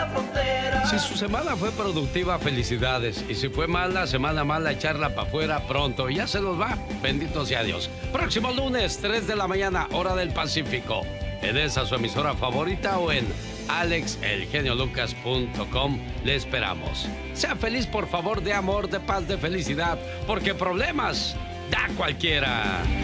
frontera. Si su semana fue productiva, felicidades. Y si fue mala, semana mala, echarla para afuera pronto. Ya se nos va. Bendito sea Dios. Próximo lunes, 3 de la mañana, hora del Pacífico. En esa su emisora favorita o en alexelgeniolucas.com. Le esperamos. Sea feliz, por favor, de amor, de paz, de felicidad. Porque problemas da cualquiera.